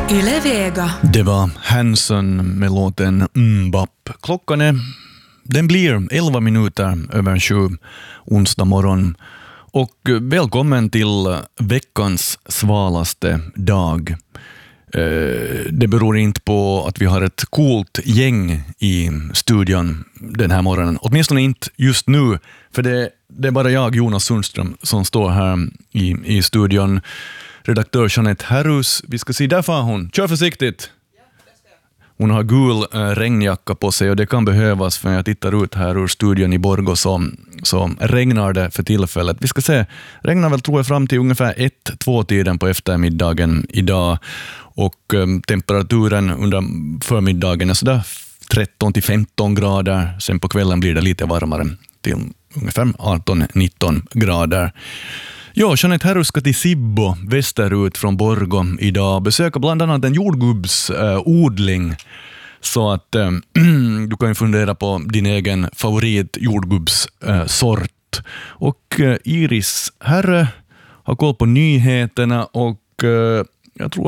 Yle Vega. Det var Hanson med låten Mbap. Den blir 11 minuter över 7 onsdag morgon. Och välkommen till veckans svalaste dag. Det beror inte på att vi har ett coolt gäng i studion den här morgonen. Åtminstone inte just nu, för det är bara jag, Jonas Sundström, som står här i studion. Redaktör Jeanette Herrus, vi ska se, där får hon. Kör försiktigt! Hon har gul regnjacka på sig och det kan behövas, för jag tittar ut här ur studion i Borgå så regnar det för tillfället. Vi ska se, regnar väl tror jag fram till ungefär 1-2 tiden på eftermiddagen idag, och temperaturen under förmiddagen är sådär 13-15 grader. Sen på kvällen blir det lite varmare till ungefär 18-19 grader. Ja, Jeanette Herrus ska till Sibbo västerut från Borgå idag, besöka bland annat en jordgubbsodling, så att du kan fundera på din egen favorit jordgubbssort. Och Iris Herre har koll på nyheterna, och jag tror